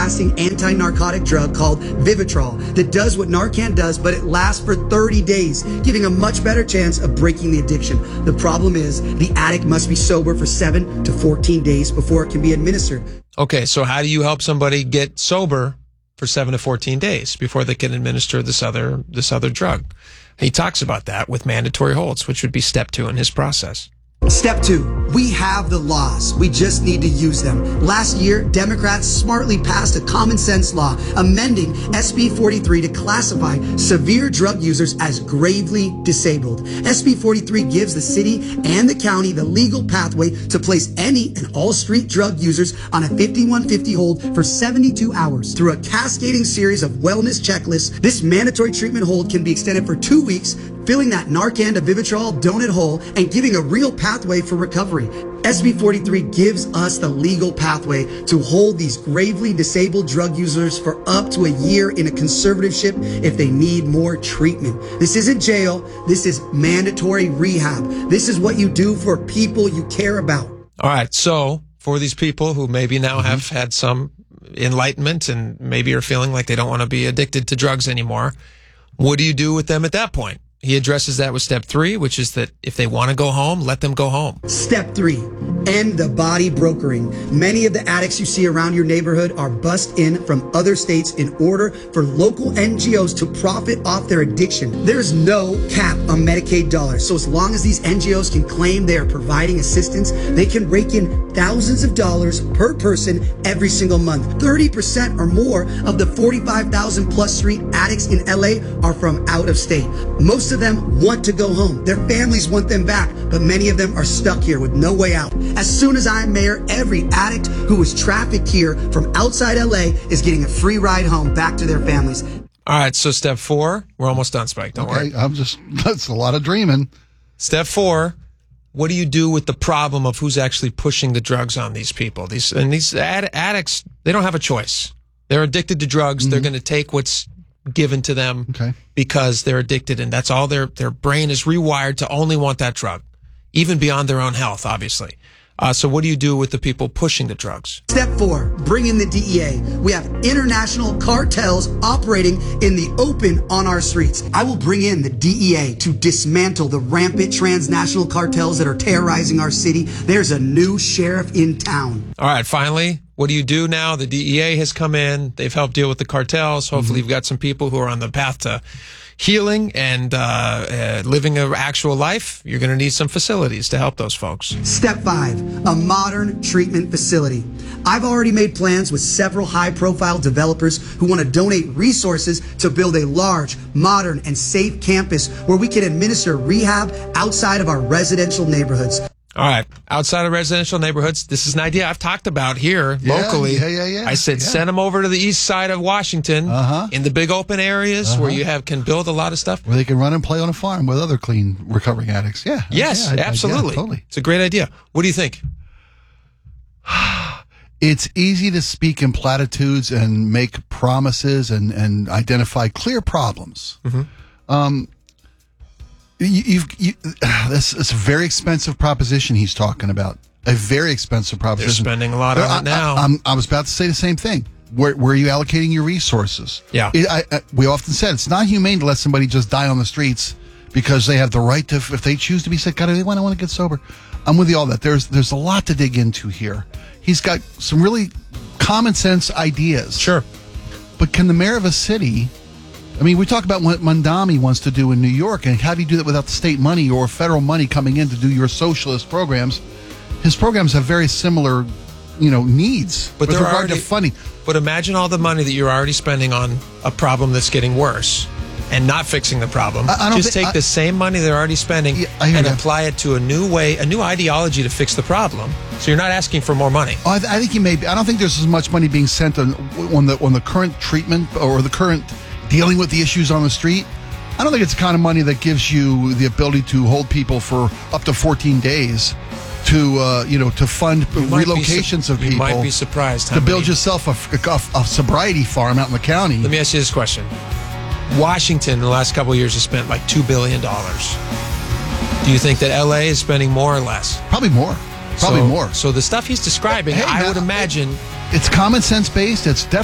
long-lasting anti-narcotic drug called Vivitrol that does what Narcan does, but it lasts for 30 days, giving a much better chance of breaking the addiction. The problem is the addict must be sober for 7 to 14 days before it can be administered. Okay, so how do you help somebody get sober for 7 to 14 days before they can administer this other drug? He talks about that with mandatory holds, which would be step 2 in his process. Step 2, we have the laws. We just need to use them. Last year, Democrats smartly passed a common sense law amending SB 43 to classify severe drug users as gravely disabled. SB 43 gives the city and the county the legal pathway to place any and all street drug users on a 5150 hold for 72 hours. Through a cascading series of wellness checklists, this mandatory treatment hold can be extended for 2 weeks, filling that Narcan to Vivitrol donut hole and giving a real pathway for recovery. SB 43 gives us the legal pathway to hold these gravely disabled drug users for up to a year in a conservatorship if they need more treatment. This isn't jail. This is mandatory rehab. This is what you do for people you care about. All right. So for these people who maybe now have had some enlightenment and maybe are feeling like they don't want to be addicted to drugs anymore, what do you do with them at that point? He addresses that with step 3, which is that if they want to go home, let them go home. Step 3, end the body brokering. Many of the addicts you see around your neighborhood are bussed in from other states in order for local NGOs to profit off their addiction. There's no cap on Medicaid dollars. So as long as these NGOs can claim they are providing assistance, they can rake in thousands of dollars per person every single month. 30% or more of the 45,000 plus street addicts in LA are from out of state. Most of them want to go home. Their families want them back, but many of them are stuck here with no way out. As soon as I'm mayor, every addict who was trafficked here from outside LA is getting a free ride home back to their families. All right, so step 4, we're almost done, Spike. Don't worry. That's a lot of dreaming. Step 4, what do you do with the problem of who's actually pushing the drugs on these people? These addicts, they don't have a choice. They're addicted to drugs. They're going to take what's given to them because they're addicted, and that's all their brain is rewired to only want that drug, even beyond their own health, obviously. So what do you do with the people pushing the drugs? Step 4, bring in the DEA. We have international cartels operating in the open on our streets. I will bring in the DEA to dismantle the rampant transnational cartels that are terrorizing our city. There's a new sheriff in town. All right, finally, what do you do now? The DEA has come in. They've helped deal with the cartels. Hopefully you've got some people who are on the path to healing and living an actual life. You're going to need some facilities to help those folks. Step 5, a modern treatment facility. I've already made plans with several high-profile developers who want to donate resources to build a large, modern, and safe campus where we can administer rehab outside of our residential neighborhoods. All right. Outside of residential neighborhoods, this is an idea I've talked about here locally. Yeah. I said send them over to the east side of Washington in the big open areas where you can build a lot of stuff. Where they can run and play on a farm with other clean recovering addicts. Yeah. Yes, absolutely. Totally. It's a great idea. What do you think? It's easy to speak in platitudes and make promises and identify clear problems. This is a very expensive proposition he's talking about. A very expensive proposition. They're spending a lot on it now. I was about to say the same thing. Where are you allocating your resources? Yeah. We often said it's not humane to let somebody just die on the streets because they have the right to, if they choose to be sick, God, they want to get sober. I'm with you all that. There's a lot to dig into here. He's got some really common sense ideas. Sure. But can the mayor of a city, I mean, we talk about what Mondami wants to do in New York, and how do you do that without the state money or federal money coming in to do your socialist programs? His programs have very similar, needs with regard to funding. But imagine all the money that you're already spending on a problem that's getting worse and not fixing the problem. Just take the same money they're already spending and apply it to a new ideology to fix the problem. So you're not asking for more money. I think he may be. I don't think there's as much money being sent on the current treatment or the current dealing with the issues on the street. I don't think it's the kind of money that gives you the ability to hold people for up to 14 days to fund relocations of people. You might be surprised to build yourself a sobriety farm out in the county. Let me ask you this question. Washington in the last couple of years has spent like $2 billion. Do you think that LA is spending more or less? Probably more. More. So the stuff he's describing, I would imagine... It's common sense based. It's